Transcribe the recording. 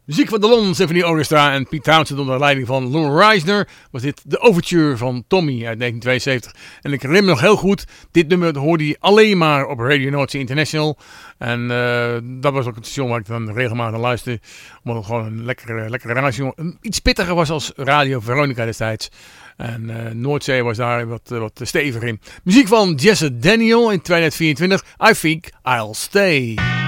Muziek van de London Symphony Orchestra en Pete Townshend onder leiding van Lou Reisner was dit de overture van Tommy uit 1972. En ik herinner me nog heel goed, dit nummer hoorde je alleen maar op Radio Noordzee International. En dat was ook het station waar ik dan regelmatig naar luisterde. Omdat het gewoon een lekkere radio, iets pittiger was als Radio Veronica destijds. En Noordzee was daar wat steviger in. Muziek van Jesse Daniel in 2024, I Think I'll Stay.